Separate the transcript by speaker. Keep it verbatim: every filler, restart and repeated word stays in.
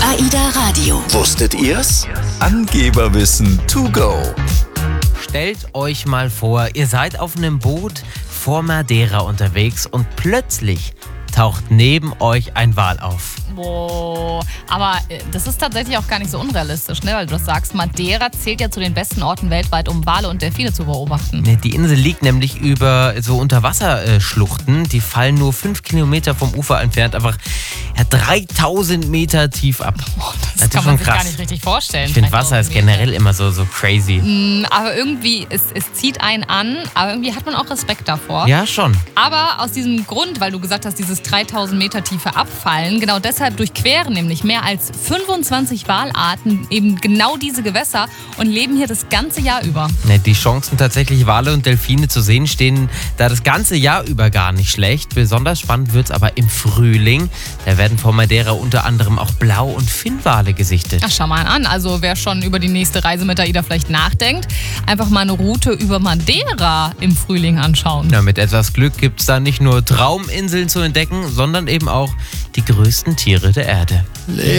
Speaker 1: AIDA Radio.
Speaker 2: Wusstet ihr's? Angeberwissen to go.
Speaker 3: Stellt euch mal vor, ihr seid auf einem Boot vor Madeira unterwegs und plötzlich taucht neben euch ein Wal auf.
Speaker 4: Boah, aber äh, das ist tatsächlich auch gar nicht so unrealistisch, ne? Weil du das sagst, Madeira zählt ja zu den besten Orten weltweit, um Wale und Delfine zu beobachten.
Speaker 3: Die Insel liegt nämlich über so Unterwasserschluchten, die fallen nur fünf Kilometer vom Ufer entfernt, einfach ja, dreitausend Meter tief ab.
Speaker 4: Boah, das,
Speaker 3: das
Speaker 4: kann
Speaker 3: ist
Speaker 4: man
Speaker 3: schon
Speaker 4: sich
Speaker 3: krass.
Speaker 4: gar nicht richtig vorstellen.
Speaker 3: Ich finde, Wasser ist generell immer so, so crazy.
Speaker 4: Mm, aber irgendwie, es, es zieht einen an, aber irgendwie hat man auch Respekt davor.
Speaker 3: Ja, schon.
Speaker 4: Aber aus diesem Grund, weil du gesagt hast, dieses dreitausend Meter tiefe Abfallen, genau deshalb durchqueren nämlich mehr als fünfundzwanzig Walarten eben genau diese Gewässer und leben hier das ganze Jahr über.
Speaker 3: Ne, die Chancen, tatsächlich Wale und Delfine zu sehen, stehen da das ganze Jahr über gar nicht schlecht. Besonders spannend wird es aber im Frühling. Da werden vor Madeira unter anderem auch Blau- und Finnwale gesichtet.
Speaker 4: Ach, schau mal an. Also wer schon über die nächste Reise mit AIDA vielleicht nachdenkt, einfach mal eine Route über Madeira im Frühling anschauen.
Speaker 3: Ja, mit etwas Glück gibt es da nicht nur Trauminseln zu entdecken, sondern eben auch die größten Tiere der Erde.